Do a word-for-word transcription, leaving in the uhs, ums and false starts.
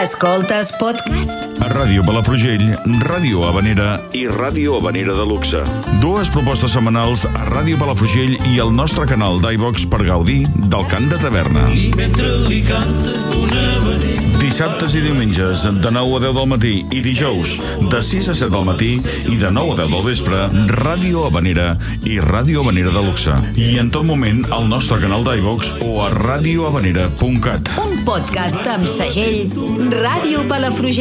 Escoltes podcast? A Ràdio Palafrugell, Ràdio Habanera i Ràdio Habanera de Luxe. Dues propostes setmanals a Ràdio Palafrugell i al nostre canal d'iVox per gaudir del cant de taverna. I mentre li canta una habanera. Dissabtes i diumenges de nou a deu del matí i dijous de sis a set del matí i de nou a deu del vespre, Ràdio Habanera i Ràdio Habanera de Luxe. I en tot moment al nostre canal d'iVox o a radiohabanera punt cat. Un podcast amb segell Ràdio Palafrugell.